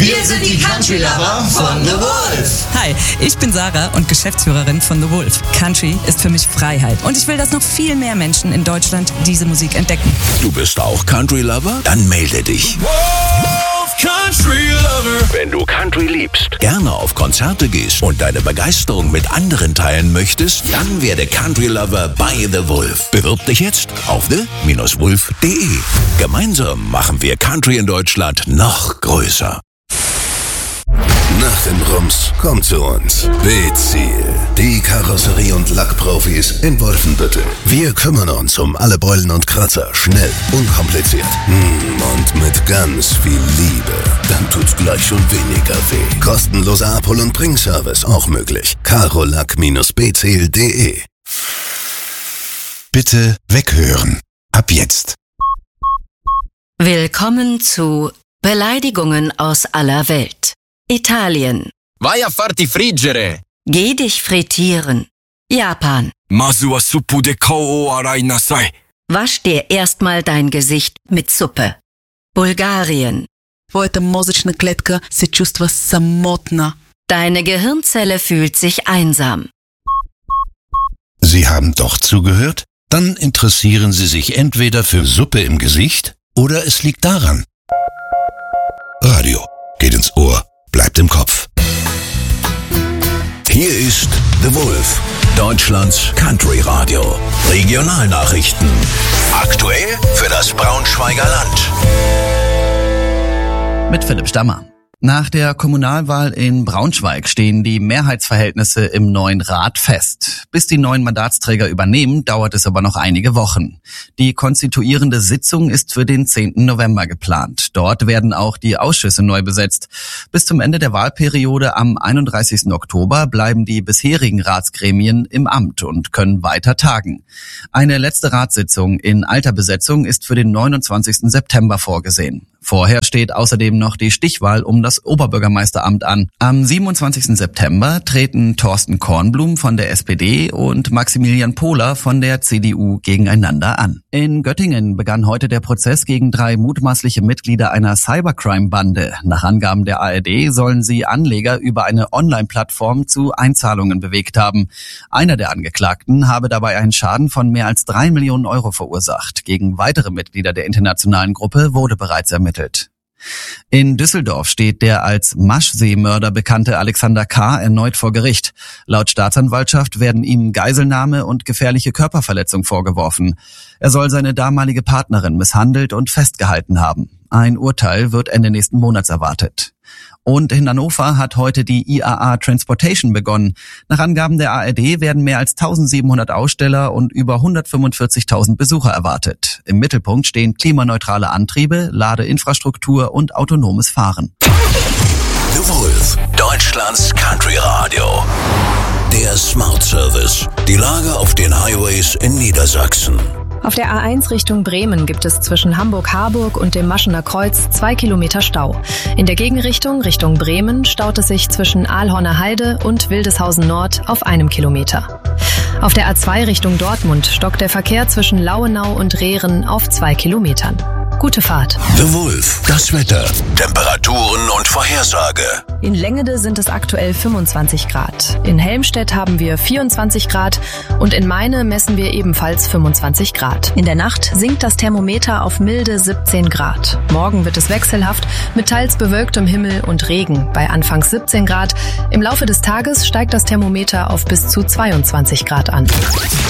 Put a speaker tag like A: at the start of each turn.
A: Wir sind die Country Lover von The Wolf.
B: Hi, ich bin Sarah und Geschäftsführerin von The Wolf. Country ist für mich Freiheit. Und ich will, dass noch viel mehr Menschen in Deutschland diese Musik entdecken.
C: Du bist auch Country Lover? Dann melde dich.
A: Wolf Country Lover.
C: Wenn du Country liebst, gerne auf Konzerte gehst und deine Begeisterung mit anderen teilen möchtest, dann werde Country Lover bei The Wolf. Bewirb dich jetzt auf the-wolf.de. Gemeinsam machen wir Country in Deutschland noch größer.
D: Nach dem Rums kommt zu uns B-Ziel, die Karosserie- und Lackprofis in Wolfenbüttel. Wir kümmern uns um alle Beulen und Kratzer, schnell, unkompliziert und mit ganz viel Liebe. Dann tut's gleich schon weniger weh. Kostenloser Abhol- und Bringservice auch möglich. karolack-bziel.de.
E: Bitte weghören. Ab jetzt.
F: Willkommen zu Beleidigungen aus aller Welt. Italien.
G: Vai a farti friggere.
F: Geh dich frittieren. Japan.
G: Masu wa suppu de kao o arai nasai.
F: Wasch dir erstmal dein Gesicht mit Suppe. Bulgarien.
H: Твоята мозъчна клетка се чувства самотна.
F: Deine Gehirnzelle fühlt sich einsam.
E: Sie haben doch zugehört? Dann interessieren Sie sich entweder für Suppe im Gesicht oder es liegt daran. Radio geht ins Ohr, bleibt im Kopf.
C: Hier ist The Wolf, Deutschlands Country Radio. Regionalnachrichten. Aktuell für das Braunschweiger Land.
I: Mit Philipp Stammer. Nach der Kommunalwahl in Braunschweig stehen die Mehrheitsverhältnisse im neuen Rat fest. Bis die neuen Mandatsträger übernehmen, dauert es aber noch einige Wochen. Die konstituierende Sitzung ist für den 10. November geplant. Dort werden auch die Ausschüsse neu besetzt. Bis zum Ende der Wahlperiode am 31. Oktober bleiben die bisherigen Ratsgremien im Amt und können weiter tagen. Eine letzte Ratssitzung in alter Besetzung ist für den 29. September vorgesehen. Vorher steht außerdem noch die Stichwahl um das Oberbürgermeisteramt an. Am 27. September treten Thorsten Kornblum von der SPD und Maximilian Pohler von der CDU gegeneinander an. In Göttingen begann heute der Prozess gegen 3 mutmaßliche Mitglieder einer Cybercrime-Bande. Nach Angaben der ARD sollen sie Anleger über eine Online-Plattform zu Einzahlungen bewegt haben. Einer der Angeklagten habe dabei einen Schaden von mehr als 3 Millionen Euro verursacht. Gegen weitere Mitglieder der internationalen Gruppe wurde bereits ermittelt. In Düsseldorf steht der als Maschsee-Mörder bekannte Alexander K. erneut vor Gericht. Laut Staatsanwaltschaft werden ihm Geiselnahme und gefährliche Körperverletzung vorgeworfen. Er soll seine damalige Partnerin misshandelt und festgehalten haben. Ein Urteil wird Ende nächsten Monats erwartet. Und in Hannover hat heute die IAA Transportation begonnen. Nach Angaben der ARD werden mehr als 1700 Aussteller und über 145.000 Besucher erwartet. Im Mittelpunkt stehen klimaneutrale Antriebe, Ladeinfrastruktur und autonomes Fahren.
C: The Wolf, Deutschlands Country Radio. Der Smart Service. Die Lage auf den Highways in Niedersachsen.
J: Auf der A1 Richtung Bremen gibt es zwischen Hamburg-Harburg und dem Maschener Kreuz 2 Kilometer Stau. In der Gegenrichtung Richtung Bremen staut es sich zwischen Aalhorner Heide und Wildeshausen Nord auf 1 Kilometer. Auf der A2 Richtung Dortmund stockt der Verkehr zwischen Lauenau und Rehren auf 2 Kilometern. Gute Fahrt.
C: The Wolf, das Wetter, Temperaturen und Vorhersage.
J: In Lengede sind es aktuell 25 Grad. In Helmstedt haben wir 24 Grad und in Meine messen wir ebenfalls 25 Grad. In der Nacht sinkt das Thermometer auf milde 17 Grad. Morgen wird es wechselhaft mit teils bewölktem Himmel und Regen bei anfangs 17 Grad. Im Laufe des Tages steigt das Thermometer auf bis zu 22 Grad an.